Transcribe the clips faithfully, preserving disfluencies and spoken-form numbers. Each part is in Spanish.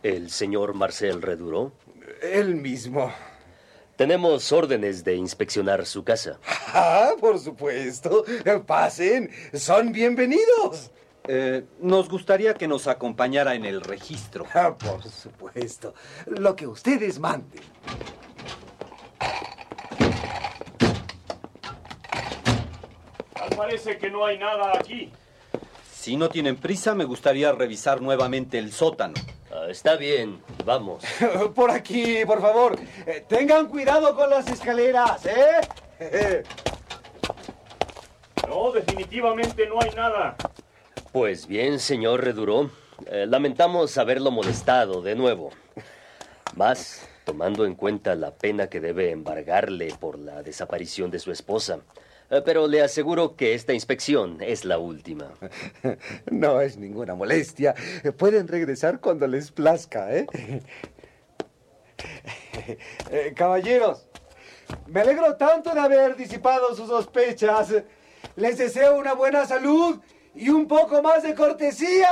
¿El señor Marcel Reduro? Él mismo. Tenemos órdenes de inspeccionar su casa. Ah, por supuesto. Pasen, son bienvenidos. Eh, nos gustaría que nos acompañara en el registro. Ah, por supuesto. Lo que ustedes manden. Tal parece que no hay nada aquí. Si no tienen prisa, me gustaría revisar nuevamente el sótano. Ah, está bien, vamos. Por aquí, por favor. Eh, tengan cuidado con las escaleras, ¿eh? No, definitivamente no hay nada. Pues bien, señor Reduro, eh, lamentamos haberlo molestado de nuevo. Más, tomando en cuenta la pena que debe embargarle por la desaparición de su esposa. Eh, pero le aseguro que esta inspección es la última. No es ninguna molestia. Pueden regresar cuando les plazca, ¿eh? eh caballeros, me alegro tanto de haber disipado sus sospechas. Les deseo una buena salud y un poco más de cortesía.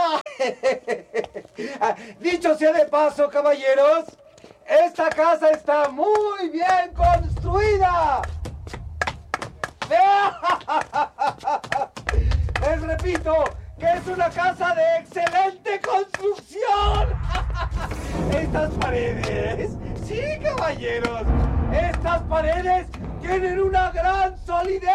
Dicho sea de paso, caballeros, esta casa está muy bien construida. Les repito que es una casa de excelente construcción. Estas paredes, sí, caballeros, estas paredes tienen una gran solidez.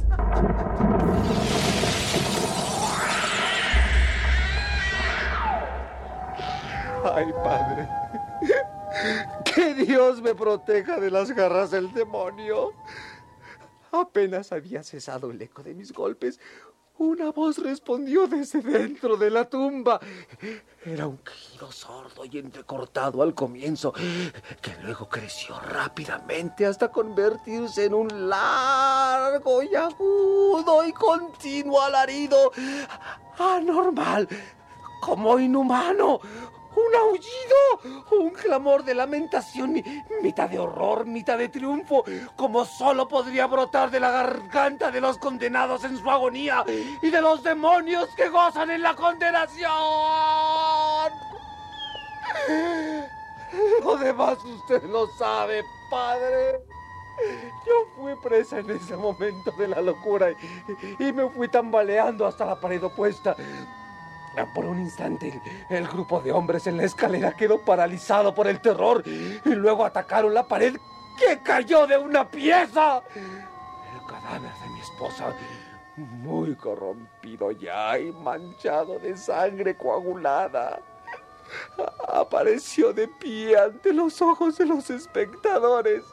Ay, padre, que Dios me proteja de las garras del demonio. Apenas había cesado el eco de mis golpes, una voz respondió desde dentro de la tumba. Era un quejido sordo y entrecortado al comienzo, que luego creció rápidamente hasta convertirse en un largo y agudo y continuo alarido, anormal, como inhumano. Un aullido, un clamor de lamentación, mitad de horror, mitad de triunfo, como solo podría brotar de la garganta de los condenados en su agonía y de los demonios que gozan en la condenación. Lo demás usted lo sabe, padre. Yo fui presa en ese momento de la locura y, y me fui tambaleando hasta la pared opuesta. Por un instante, el, el grupo de hombres en la escalera quedó paralizado por el terror y luego atacaron la pared que cayó de una pieza. El cadáver de mi esposa, muy corrompido ya y manchado de sangre coagulada, apareció de pie ante los ojos de los espectadores.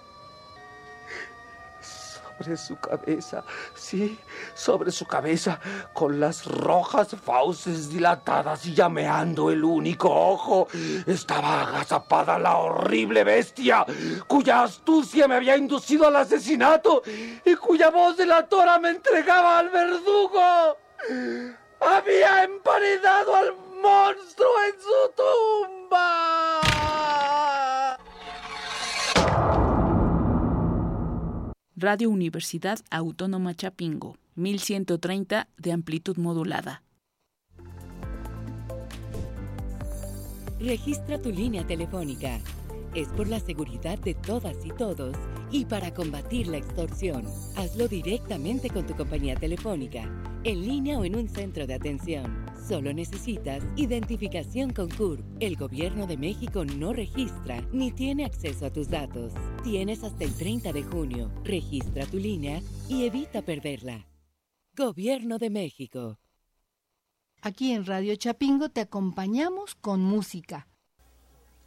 Sobre su cabeza, sí, sobre su cabeza, con las rojas fauces dilatadas y llameando el único ojo, estaba agazapada la horrible bestia, cuya astucia me había inducido al asesinato y cuya voz delatora me entregaba al verdugo. Había emparedado al monstruo en su tumba. Radio Universidad Autónoma Chapingo, mil ciento treinta de amplitud modulada. Registra tu línea telefónica. Es por la seguridad de todas y todos y para combatir la extorsión. Hazlo directamente con tu compañía telefónica, en línea o en un centro de atención. Solo necesitas identificación con C U R P. El Gobierno de México no registra ni tiene acceso a tus datos. Tienes hasta el treinta de junio. Registra tu línea y evita perderla. Gobierno de México. Aquí en Radio Chapingo te acompañamos con música.